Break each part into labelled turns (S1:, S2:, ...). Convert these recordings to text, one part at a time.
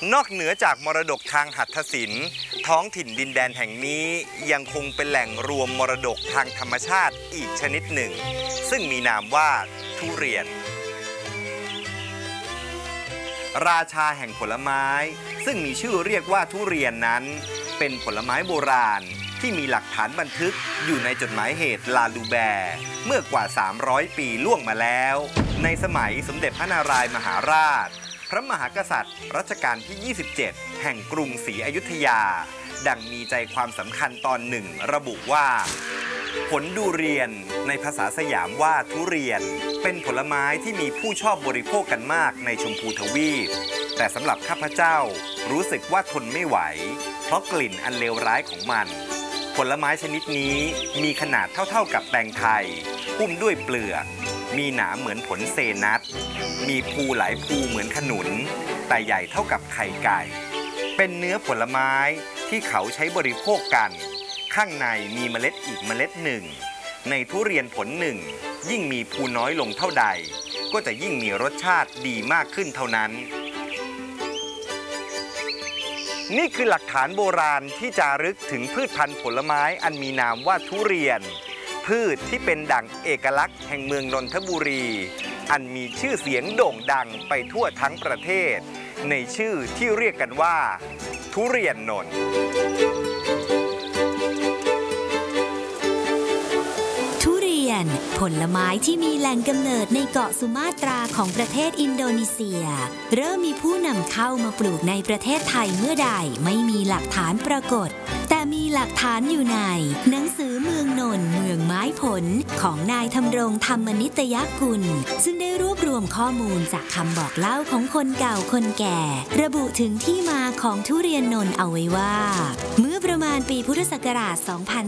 S1: นอกเหนือจากมรดกทางหัตถศิลป์ท้องถิ่นดินแดนแห่งนี้ยังคงเป็นแหล่งรวมมรดกทางธรรมชาติอีกชนิดหนึ่งซึ่งมีนามว่าทุเรียนราชาแห่งผลไม้ซึ่งมีชื่อเรียกว่าทุเรียนนั้นเป็นผลไม้โบราณที่มีหลักฐานบันทึกอยู่ในจดหมายเหตุลาลูแบร์เมื่อกว่า300 ปีล่วงมาแล้วในสมัยสมเด็จพระนารายมหาราชพระมหากษัตริย์รัชกาลที่ 27 แห่งกรุงศรีอยุธยาดังมีใจความสำคัญตอนหนึ่งระบุว่าผลดูเรียนในภาษาสยามว่าทุเรียนเป็นผลไม้ที่มีผู้ชอบบริโภคกันมากในชมพูทวีปแต่สำหรับข้าพเจ้ารู้สึกว่าทนไม่ไหวเพราะกลิ่นอันเลวร้ายของมันผลไม้ชนิดนี้มีขนาดเท่ากับแตงไทยหุ้มด้วยเปลือกมีหนาเหมือนผลเซนัทมีภูหลายภูเหมือนขนุนแต่ใหญ่เท่ากับไข่ไก่เป็นเนื้อผลไม้ที่เขาใช้บริโภคกันข้างในมีเมล็ดอีกเมล็ดหนึ่งในทุเรียนผลหนึ่งยิ่งมีภูน้อยลงเท่าใดก็จะยิ่งมีรสชาติดีมากขึ้นเท่านั้นนี่คือหลักฐานโบราณที่จารึกถึงพืชพันธุ์ผลไม้อันมีนามว่าทุเรียนพืชที่เป็นดั่งเอกลักษณ์แห่งเมืองนนทบุรีอันมีชื่อเสียงโด่งดังไปทั่วทั้งประเทศในชื่อที่เรียกกันว่าทุเรียนนนท์
S2: ผลไม้ที่มีแหล่งกำเนิดในเกาะสุมาตราของประเทศอินโดนีเซียเริ่มมีผู้นำเข้ามาปลูกในประเทศไทยเมื่อใดไม่มีหลักฐานปรากฏแต่มีหลักฐานอยู่ในหนังสือเมืองนนท์เมืองไม้ผลของนายธำรงธรรมนิตยกุลซึ่งได้รวบรวมข้อมูลจากคำบอกเล่าของคนเก่าคนแก่ระบุถึงที่มาของทุเรียนนนท์เอาไว้ว่าเมื่อประมาณปีพุทธศักราช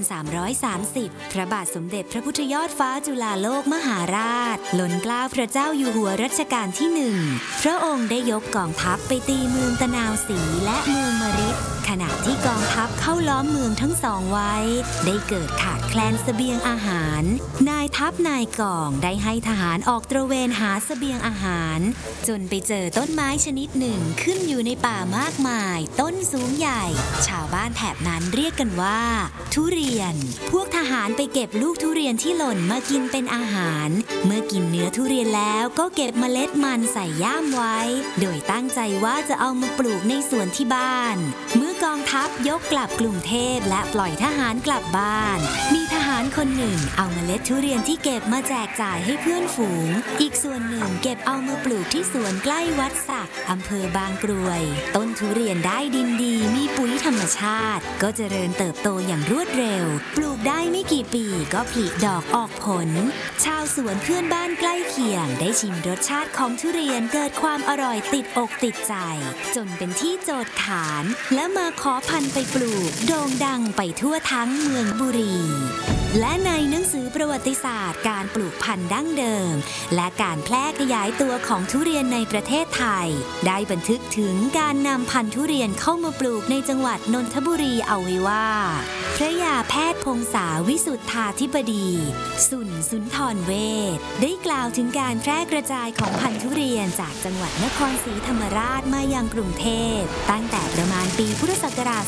S2: 2330 พระบาทสมเด็จพระพุทธยอดฟ้าจุฬาโลกมหาราชล้นเกล้าพระเจ้าอยู่หัวรัชกาลที่1พระองค์ได้ยกกองทัพไปตีเมืองตะนาวศรีและเมืองมฤตขณะที่กองทัพเข้าล้อมเมืองทั้งสองไว้ได้เกิดขาดแคลนเสบียงอาหารนายทัพนายกองได้ให้ทหารออกตระเวนหาเสบียงอาหารจนไปเจอต้นไม้ชนิดหนึ่งขึ้นอยู่ในป่ามากมายต้นสูงใหญ่ชาวบ้านแถบนั้นเรียกกันว่าทุเรียนพวกทหารไปเก็บลูกทุเรียนที่หล่นมากินเป็นอาหารเมื่อกินเนื้อทุเรียนแล้วก็เก็บเมล็ดมันใส่ย่ามไว้โดยตั้งใจว่าจะเอามาปลูกในสวนที่บ้านเมื่อกองทัพยกกลับกรุงเทพและปล่อยทหารกลับบ้านมีทหารคนหนึ่งเอาเมล็ดทุเรียนที่เก็บมาแจกจ่ายให้เพื่อนฝูงอีกส่วนหนึ่งเก็บเอามาปลูกที่สวนใกล้วัดสักอำเภอบางกรวยต้นทุเรียนได้ดินดีมีปุ๋ยธรรมชาติก็เจริญเติบโตอย่างรวดเร็วปลูกได้ไม่กี่ปีก็ผลิดอกออกผลชาวสวนเพื่อนบ้านใกล้เคียงได้ชิมรสชาติของทุเรียนเกิดความอร่อยติดอกติดใจจนเป็นที่โจทย์ขานและมาขอพันธุ์ไปปลูกโด่งดังไปทั่วทั้งเมืองบุรีและในหนังสือประวัติศาสตร์การปลูกพันธุ์ดั้งเดิมและการแพร่ขยายตัวของทุเรียนในประเทศไทยได้บันทึกถึงการนำพันธุ์ทุเรียนเข้ามาปลูกในจังหวัดนนทบุรีเอาไว้ว่าพระยาแพทย์พงษาวิสุทธาธิบดีสุนทรเวชได้กล่าวถึงการแพร่กระจายของพันธุ์ทุเรียนจากจังหวัดนครศรีธรรมราชมายังกรุงเทพตั้งแต่ประมาณปีพุทธศักราช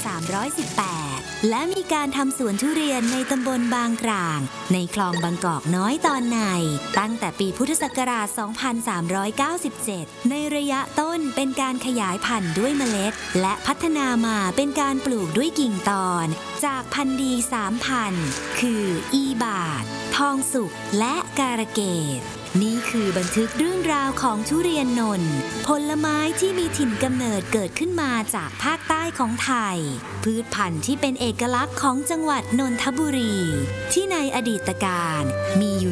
S2: 2318 และมีการทำสวนทุเรียนในตำบลบางกลางในคลองบางกอกน้อยตอนในตั้งแต่ปีพุทธศักราช 2397 ในระยะต้นเป็นการขยายพันธุ์ด้วยเมล็ดและพัฒนามาเป็นการปลูกด้วยกิ่งตอนจากพันธุ์ดี3 พันธุ์คืออีบาททองสุกและการะเกดนี่คือบันทึกเรื่องราวของทุเรียนนนท์ผลไม้ที่มีถิ่นกำเนิดเกิดขึ้นมาจากภาคใต้ของไทยพืชพันธุ์ที่เป็นเอกลักษณ์ของจังหวัดนนทบุรีที่ในอดีตการมีอยู่